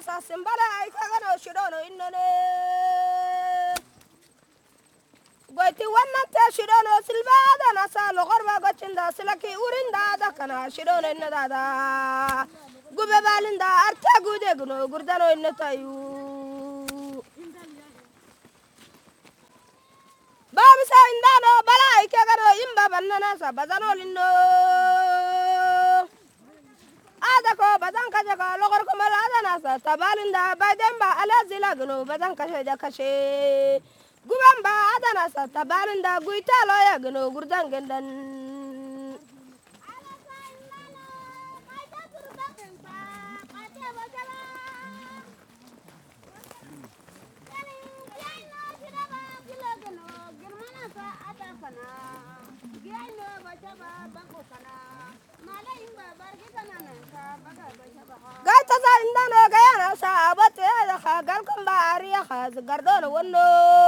sa simbala ay kagano shidono innone goyti wannan te shidono silbada na sa logorba gochinda silaki urinda da kana shidono inna dada gube balinda arta gude gno gurdano inna tayu babu sa indano bala ay kagano imba bannana sa bazano linno ada ko bazan kaje ko logor ko malada na sa tabalinda baydemba alazila gno bazan kashe da kashe gubamba ada na sa tabalinda guita loya gno gurdan gendan gaita sa indano gayana sa abote da khagal kamba ariya khaz gardona wonno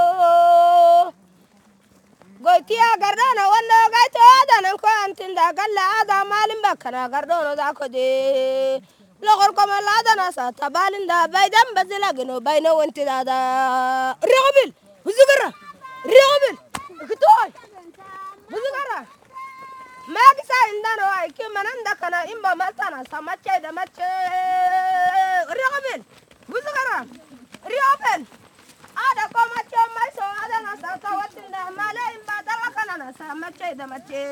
goitiya gardona wonno gaita da nan ko antinda galla ada malin bakana gardona da ko de logor ko malada na sa tabalinda baydan bazila gino bayno wonti da regobil buzugara regobil kitoy buzugara magisa indano ay ki mananda kana imba maltana samache da mache regobil buzugara regobil ada ko mache mai so ada na sa tawatinda mala imba dala kana na samache da mache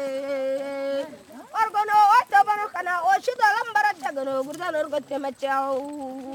orgono o to bano kana o shido lambara tagano gurdano orgote mache